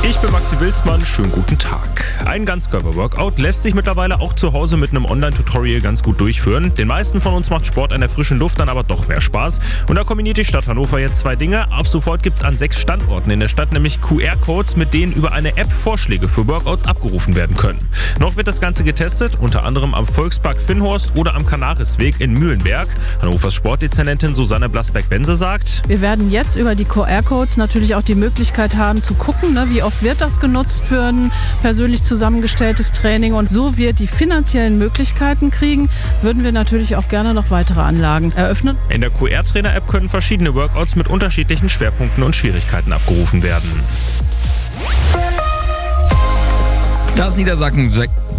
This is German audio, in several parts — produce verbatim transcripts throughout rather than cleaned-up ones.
Ich bin Maxi Wilsmann, schönen guten Tag. Ein Ganzkörper-Workout lässt sich mittlerweile auch zu Hause mit einem Online-Tutorial ganz gut durchführen. Den meisten von uns macht Sport an der frischen Luft dann aber doch mehr Spaß. Und da kombiniert die Stadt Hannover jetzt zwei Dinge. Ab sofort gibt es an sechs Standorten in der Stadt nämlich Q R-Codes, mit denen über eine App Vorschläge für Workouts abgerufen werden können. Noch wird das Ganze getestet, unter anderem am Volkspark Finnhorst oder am Kanarisweg in Mühlenberg. Hannovers Sportdezernentin Susanne Blasberg-Bense sagt: Wir werden jetzt über die Q R-Codes natürlich auch die Möglichkeit haben zu gucken, ne, wie oft wird das genutzt für ein persönlich zusammengestelltes Training, und so wir die finanziellen Möglichkeiten kriegen, würden wir natürlich auch gerne noch weitere Anlagen eröffnen. In der Q R-Trainer-App können verschiedene Workouts mit unterschiedlichen Schwerpunkten und Schwierigkeiten abgerufen werden. Das Niedersachsen...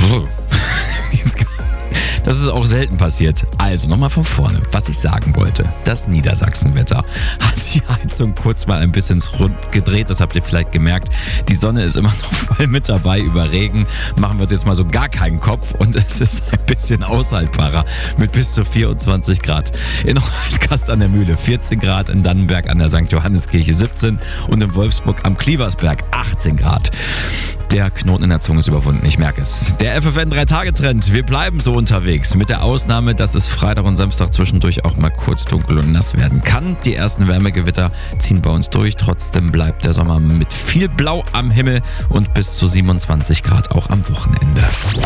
Das ist auch selten passiert. Also nochmal von vorne, was ich sagen wollte. Das Niedersachsenwetter hat die Heizung kurz mal ein bisschen rund gedreht. Das habt ihr vielleicht gemerkt. Die Sonne ist immer noch voll mit dabei. Über Regen machen wir uns jetzt mal so gar keinen Kopf. Und es ist ein bisschen aushaltbarer mit bis zu vierundzwanzig Grad. In Holtkast an der Mühle vierzehn Grad, in Dannenberg an der Sankt Johanneskirche siebzehn und in Wolfsburg am Klieversberg achtzehn Grad. Der Knoten in der Zunge ist überwunden, ich merke es. Der F F N drei Tage Trend, wir bleiben so unterwegs. Mit der Ausnahme, dass es Freitag und Samstag zwischendurch auch mal kurz dunkel und nass werden kann. Die ersten Wärmegewitter ziehen bei uns durch. Trotzdem bleibt der Sommer mit viel Blau am Himmel und bis zu siebenundzwanzig Grad auch am Wochenende.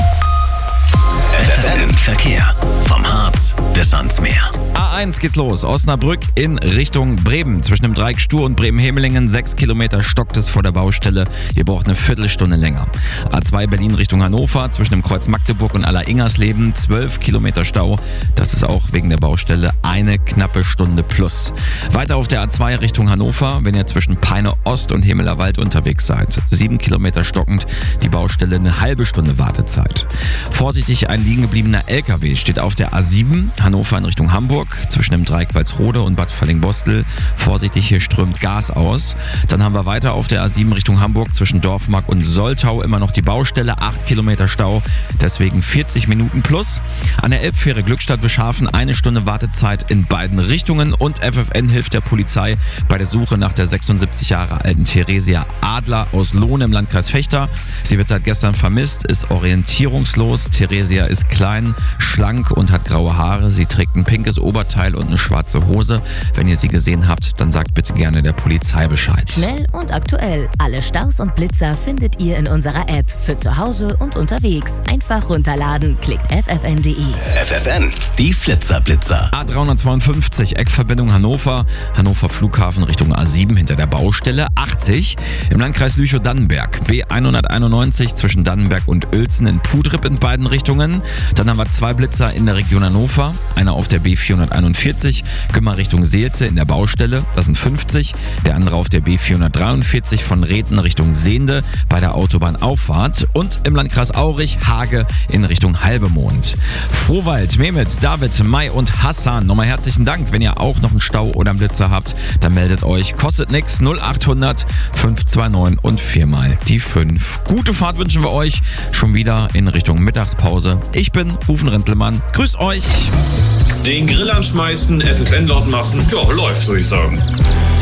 F F N Verkehr. Vom Harz bis ans Meer. A eins geht los. Osnabrück in Richtung Bremen. Zwischen dem Dreieck Stur und Bremen-Hemelingen. Sechs Kilometer stockt es vor der Baustelle. Ihr braucht eine Viertelstunde länger. A zwei Berlin Richtung Hannover. Zwischen dem Kreuz Magdeburg und Aller-Ingersleben. Zwölf Kilometer Stau. Das ist auch wegen der Baustelle eine knappe Stunde plus. Weiter auf der A zwei Richtung Hannover. Wenn ihr zwischen Peine Ost und Hemelerwald unterwegs seid. Sieben Kilometer stockend. Die Baustelle eine halbe Stunde Wartezeit. Vorsichtig, ein liegen gebliebener L K W steht auf der A sieben, Hannover in Richtung Hamburg, zwischen dem Dreieck Walsrode und Bad Falling-Bostel. Vorsichtig, hier strömt Gas aus. Dann haben wir weiter auf der A sieben Richtung Hamburg, zwischen Dorfmark und Soltau immer noch die Baustelle, acht Kilometer Stau, deswegen vierzig Minuten plus. An der Elbfähre Glückstadt-Wischhafen eine Stunde Wartezeit in beiden Richtungen, und F F N hilft der Polizei bei der Suche nach der sechsundsiebzig Jahre alten Theresia Adler aus Lohn im Landkreis Vechta. Sie wird seit gestern vermisst, ist orientierungslos. Theresia ist klein, schlank und hat graue Haare. Sie trägt ein pinkes Oberteil und eine schwarze Hose. Wenn ihr sie gesehen habt, dann sagt bitte gerne der Polizei Bescheid. Schnell und aktuell. Alle Staus und Blitzer findet ihr in unserer App. Für zu Hause und unterwegs. Einfach runterladen. Klickt f f n punkt d e. F F N, die Flitzer-Blitzer. A dreihundertzweiundfünfzig, Eckverbindung Hannover. Hannover Flughafen Richtung A sieben hinter der Baustelle. achtzig. Im Landkreis Lüchow-Dannenberg. B hunderteinundneunzig zwischen Dannenberg und Uelzen in Pudrip in beiden Richtungen. Dann haben wir zwei Blitzer in der Region Hannover. Einer auf der B vierhunderteinundvierzig, Gümmer Richtung Seelze in der Baustelle. Das sind fünfzig. Der andere auf der B vierhundertdreiundvierzig von Reten Richtung Sehnde bei der Autobahnauffahrt. Und im Landkreis Aurich, Hage in Richtung Halbemond. Frohwald, Mehmet, David, Mai und Hassan. Nochmal herzlichen Dank. Wenn ihr auch noch einen Stau oder einen Blitzer habt, dann meldet euch. Kostet nix. null achthundert fünf zwei neun und viermal die fünf. Gute Fahrt wünschen wir euch. Schon wieder in Richtung Mittagspause. Ich bin Rufen Rentelmann. Grüß euch. Den Grill anschmeißen, F F N laut machen. Ja, läuft, würde ich sagen.